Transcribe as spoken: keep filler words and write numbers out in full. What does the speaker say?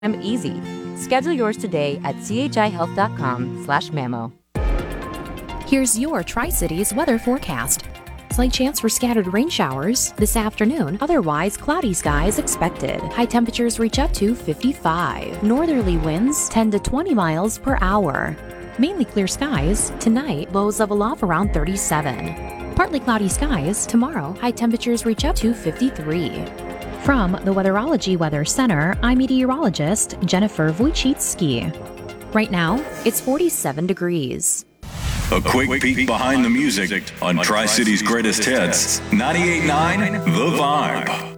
easy. Schedule yours today at chihealth.com slash mammo. Here's your Tri-Cities weather forecast. Slight chance for scattered rain showers this afternoon. Otherwise, cloudy skies expected. High temperatures reach up to fifty-five. Northerly winds ten to twenty miles per hour. Mainly clear skies. Tonight, lows level off around thirty-seven. Partly cloudy skies. Tomorrow, high temperatures reach up to fifty-three. From the Weatherology Weather Center, I'm meteorologist Jennifer Wojcicki. Right now, it's forty-seven degrees. A quick peek behind the music on Tri-Cities' greatest hits. ninety-eight point nine The Vibe.